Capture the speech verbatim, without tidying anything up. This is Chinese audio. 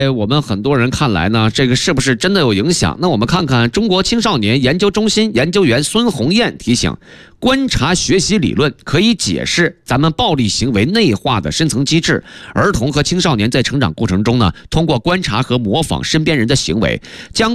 哎，我们很多人看来呢，这个是不是真的有影响？那我们看看中国青少年研究中心研究员孙红艳提醒，观察学习理论可以解释咱们暴力行为内化的深层机制。儿童和青少年在成长过程中呢，通过观察和模仿身边人的行为，将